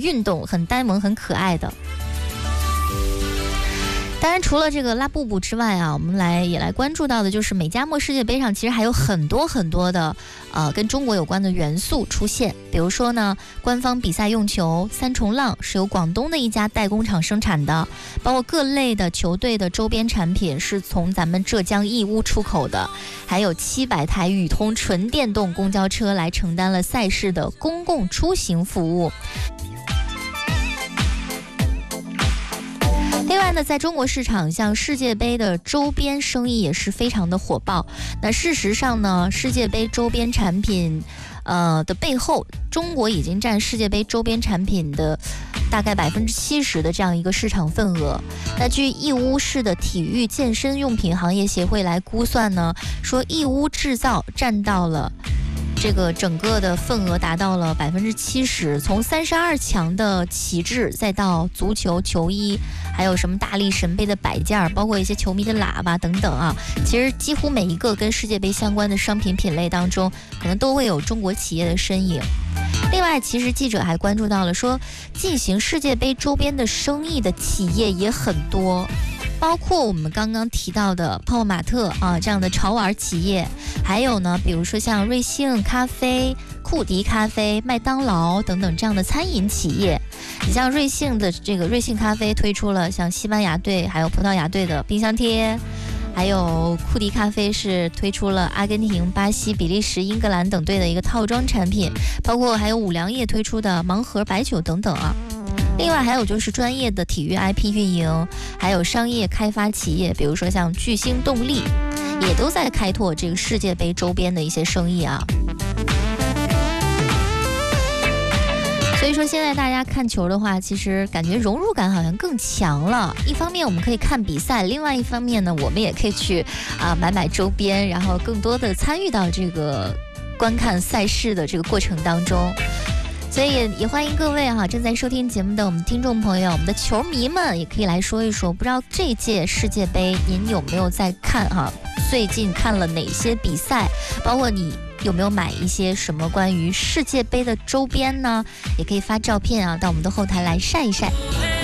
运动、很呆萌、很可爱的。当然，除了这个拉布布之外啊，我们也来关注到的就是美加墨世界杯上其实还有很多的跟中国有关的元素出现。比如说呢，官方比赛用球三重浪是由广东的一家代工厂生产的，包括各类的球队的周边产品是从咱们浙江义乌出口的，还有700台宇通纯电动公交车来承担了赛事的公共出行服务。另外呢，在中国市场，像世界杯的周边生意也是非常的火爆。那事实上呢，世界杯周边产品的背后，中国已经占世界杯周边产品的大概70%的这样一个市场份额。那据义乌市的体育健身用品行业协会来估算呢，说义乌制造占到了这个整个的份额达到了70%，从32强的旗帜，再到足球球衣，还有什么大力神杯的摆件，包括一些球迷的喇叭等等啊，其实几乎每一个跟世界杯相关的商品品类当中，可能都会有中国企业的身影。另外，其实记者还关注到了说，进行世界杯周边的生意的企业也很多。包括我们刚刚提到的泡泡玛特啊这样的潮玩企业，还有呢，比如说像瑞幸咖啡、库迪咖啡、麦当劳等等这样的餐饮企业。你像瑞幸的这个瑞幸咖啡推出了像西班牙队还有葡萄牙队的冰箱贴，还有库迪咖啡是推出了阿根廷、巴西、比利时、英格兰等队的一个套装产品，包括还有五粮液推出的盲盒白酒等等啊。另外还有就是专业的体育 IP 运营，还有商业开发企业，比如说像巨星动力，也都在开拓这个世界杯周边的一些生意啊。所以说现在大家看球的话，其实感觉融入感好像更强了。一方面我们可以看比赛，另外一方面呢，我们也可以去买周边，然后更多的参与到这个观看赛事的这个过程当中。所以也欢迎各位正在收听节目的我们听众朋友，我们的球迷们也可以来说一说，不知道这届世界杯您有没有在看最近看了哪些比赛，包括你有没有买一些什么关于世界杯的周边呢？也可以发照片到我们的后台来晒一晒。